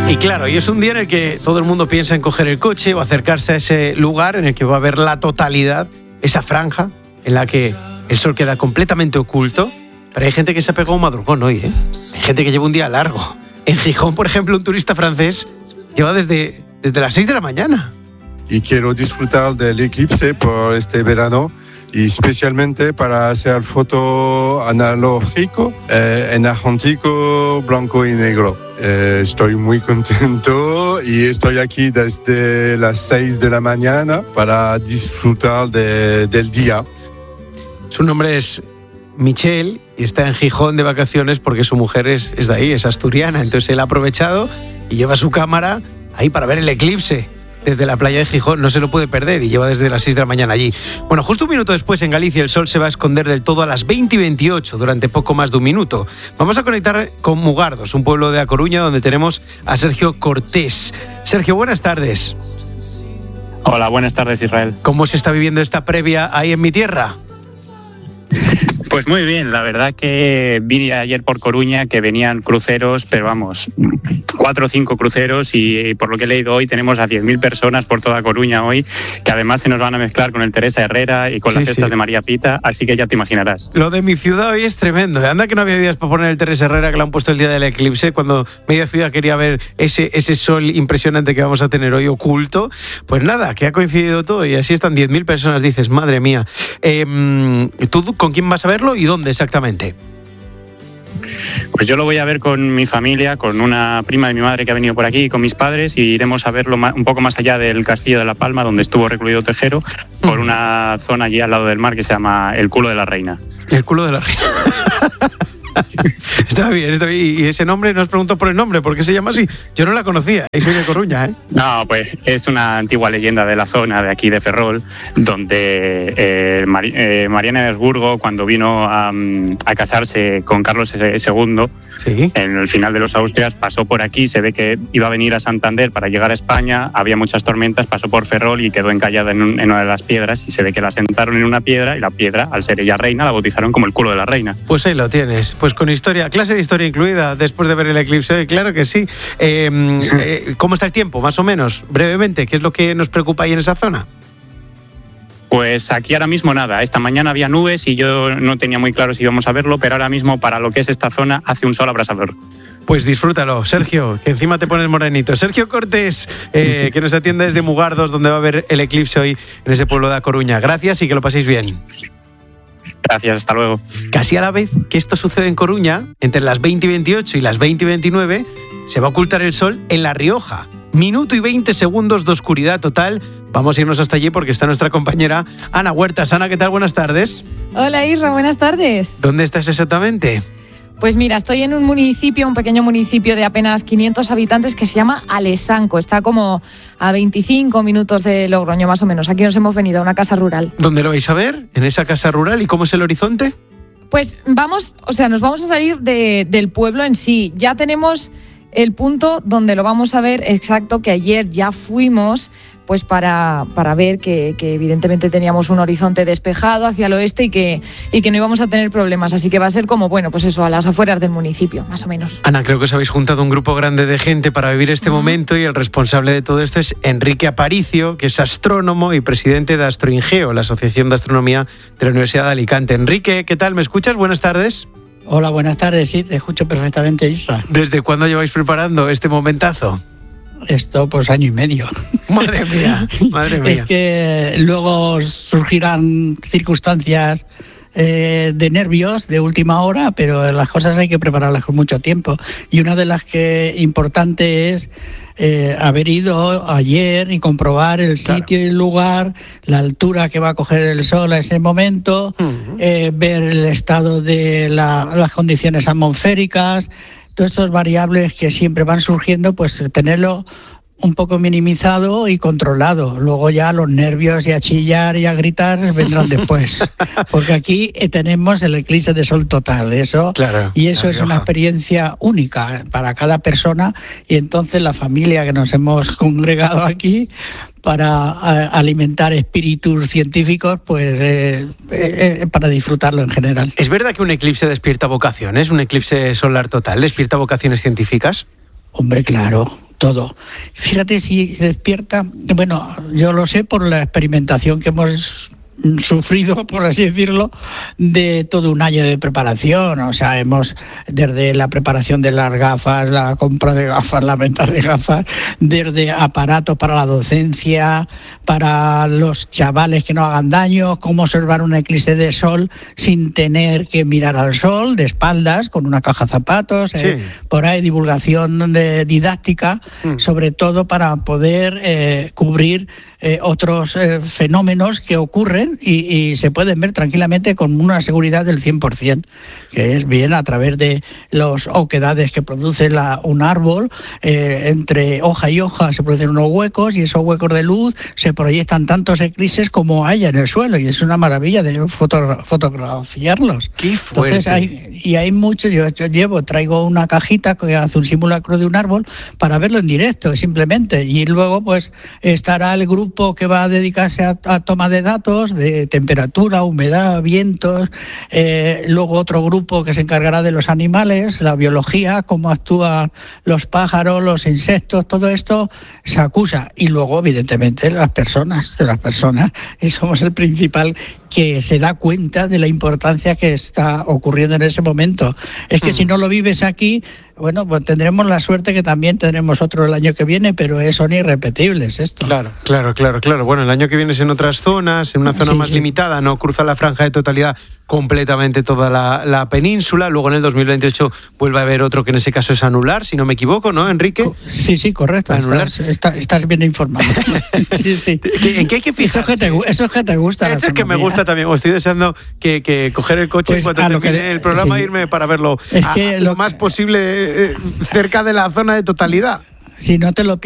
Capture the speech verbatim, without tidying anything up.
Y claro, y es un día en el que todo el mundo piensa en coger el coche o acercarse a ese lugar en el que va a ver la totalidad, esa franja en la que el sol queda completamente oculto. Pero hay gente que se ha pegado un madrugón hoy, ¿eh? Hay gente que lleva un día largo. En Gijón, por ejemplo, un turista francés lleva desde, desde las seis de la mañana. Y quiero disfrutar del eclipse por este verano y especialmente para hacer foto analógico eh, en argentino, blanco y negro. Eh, estoy muy contento y estoy aquí desde las seis de la mañana para disfrutar de, del día. Su nombre es Michel y está en Gijón de vacaciones porque su mujer es, es de ahí, es asturiana. Entonces él ha aprovechado y lleva su cámara ahí para ver el eclipse desde la playa de Gijón. No se lo puede perder y lleva desde las seis de la mañana allí. Bueno, justo un minuto después en Galicia el sol se va a esconder del todo a las veinte y veintiocho durante poco más de un minuto. Vamos a conectar con Mugardos, un pueblo de A Coruña donde tenemos a Sergio Cortés. Sergio, buenas tardes. Hola, buenas tardes, Israel. ¿Cómo se está viviendo esta previa ahí en mi tierra? Pues muy bien, la verdad que vine ayer por Coruña, que venían cruceros, pero vamos, cuatro o cinco cruceros y por lo que he leído hoy tenemos a diez mil personas por toda Coruña hoy, que además se nos van a mezclar con el Teresa Herrera y con sí, las fiestas sí. de María Pita, así que ya te imaginarás. Lo de mi ciudad hoy es tremendo, ¿eh? Anda que no había días para poner el Teresa Herrera, que lo han puesto el día del eclipse, cuando media ciudad quería ver ese, ese sol impresionante que vamos a tener hoy oculto. Pues nada, que ha coincidido todo y así están diez mil personas, dices, madre mía. Eh, ¿Tú con quién vas a verlo y dónde exactamente? Pues yo lo voy a ver con mi familia, con una prima de mi madre que ha venido por aquí, con mis padres, y iremos a verlo un poco más allá del Castillo de la Palma, donde estuvo recluido Tejero, por una zona allí al lado del mar que se llama el Culo de la Reina. El Culo de la Reina. Está bien, está bien. Y ese nombre, no os pregunto por el nombre, ¿por qué se llama así? Yo no la conocía, y soy de Coruña, ¿eh? No, pues es una antigua leyenda de la zona de aquí de Ferrol, donde eh, Mari- eh, Mariana de Habsburgo, cuando vino a, a casarse con Carlos segundo, ¿sí? En el final de los Austrias, pasó por aquí, se ve que iba a venir a Santander para llegar a España, había muchas tormentas, pasó por Ferrol y quedó encallada en, un, en una de las piedras, y se ve que la sentaron en una piedra, y la piedra, al ser ella reina, la bautizaron como el Culo de la Reina. Pues ahí lo tienes, pues con historia, clase de historia incluida después de ver el eclipse hoy, claro que sí. Eh, eh, ¿Cómo está el tiempo, más o menos? Brevemente, ¿qué es lo que nos preocupa ahí en esa zona? Pues aquí ahora mismo nada, esta mañana había nubes y yo no tenía muy claro si íbamos a verlo, pero ahora mismo para lo que es esta zona hace un sol abrasador. Pues disfrútalo, Sergio, que encima te pones morenito. Sergio Cortés, eh, que nos atiende desde Mugardos, donde va a ver el eclipse hoy en ese pueblo de A Coruña. Gracias y que lo paséis bien. Gracias, hasta luego. Casi a la vez que esto sucede en Coruña, entre las veinte y veintiocho y las veinte y veintinueve, se va a ocultar el sol en La Rioja. Minuto y veinte segundos de oscuridad total. Vamos a irnos hasta allí porque está nuestra compañera Ana Huertas. Ana, ¿qué tal? Buenas tardes. Hola, Isra, buenas tardes. ¿Dónde estás exactamente? Pues mira, estoy en un municipio, un pequeño municipio de apenas quinientos habitantes que se llama Alesanco. Está como a veinticinco minutos de Logroño, más o menos. Aquí nos hemos venido a una casa rural. ¿Dónde lo vais a ver? ¿En esa casa rural? ¿Y cómo es el horizonte? Pues vamos, o sea, nos vamos a salir de, del pueblo en sí. Ya tenemos el punto donde lo vamos a ver exacto, que ayer ya fuimos, pues para, para ver que, que evidentemente teníamos un horizonte despejado hacia el oeste y que, y que no íbamos a tener problemas. Así que va a ser como, bueno, pues eso, a las afueras del municipio, más o menos. Ana, creo que os habéis juntado un grupo grande de gente para vivir este uh-huh. momento, y el responsable de todo esto es Enrique Aparicio, que es astrónomo y presidente de Astroingeo, la Asociación de Astronomía de la Universidad de Alicante. Enrique, ¿qué tal? ¿Me escuchas? Buenas tardes. Hola, buenas tardes. Sí, te escucho perfectamente, Isra. ¿Desde cuándo lleváis preparando este momentazo? Esto, pues año y medio. Madre mía, madre mía. Es que luego surgirán circunstancias eh, de nervios de última hora, pero las cosas hay que prepararlas con mucho tiempo. Y una de las que importante es eh, haber ido ayer y comprobar el sitio claro. y el lugar, la altura que va a coger el sol a ese momento, uh-huh. eh, ver el estado de la, las condiciones atmosféricas. Todas estas variables que siempre van surgiendo, pues tenerlo un poco minimizado y controlado. Luego ya los nervios y a chillar y a gritar vendrán después. Porque aquí tenemos el eclipse de sol total, eso claro, y eso es una experiencia única para cada persona, y entonces la familia que nos hemos congregado aquí para alimentar espíritus científicos, pues eh, eh, para disfrutarlo en general. ¿Es verdad que un eclipse despierta vocaciones? ¿Un eclipse solar total despierta vocaciones científicas? Hombre, claro, todo. Fíjate si despierta, bueno, yo lo sé por la experimentación que hemos sufrido, por así decirlo, de todo un año de preparación. O sea, hemos, desde la preparación de las gafas, la compra de gafas, la venta de gafas, desde aparatos para la docencia, para los chavales que no hagan daño, cómo observar un eclipse de sol sin tener que mirar al sol, de espaldas, con una caja de zapatos, sí. eh, por ahí divulgación de didáctica, sí. sobre todo para poder eh, cubrir Eh, otros eh, fenómenos que ocurren y, y se pueden ver tranquilamente con una seguridad del cien por ciento, que es bien a través de las oquedades que produce la, un árbol, eh, entre hoja y hoja se producen unos huecos y esos huecos de luz se proyectan tantos eclipses como haya en el suelo y es una maravilla de foto, fotografiarlos. ¡Qué fuerte! Entonces hay, y hay mucho, yo, yo llevo, traigo una cajita que hace un simulacro de un árbol para verlo en directo simplemente y luego pues estará el grupo que va a dedicarse a, a toma de datos de temperatura, humedad, vientos, eh, luego otro grupo que se encargará de los animales, la biología, cómo actúan los pájaros, los insectos, todo esto se acusa y luego evidentemente las personas, las personas y somos el principal que se da cuenta de la importancia que está ocurriendo en ese momento. Es que mm. si no lo vives aquí, bueno, pues tendremos la suerte que también tendremos otro el año que viene, pero son irrepetibles esto. Claro, claro, claro, claro. Bueno, el año que viene es en otras zonas, en una zona sí, más sí. limitada, no cruza la franja de totalidad completamente toda la, la península. Luego en el dos mil veintiocho vuelve a haber otro que en ese caso es anular, si no me equivoco, ¿no, Enrique? Sí, sí, correcto. Anular. Estás, estás, estás bien informado. sí, sí. ¿En qué hay que fijarse? Eso es que te, eso es que te gusta. Eso es que me gusta también. Estoy deseando que, que coger el coche pues cuando termine que, el programa e sí. irme para verlo es que a, lo, lo más posible eh, cerca de la zona de totalidad. Si no te lo pierdes.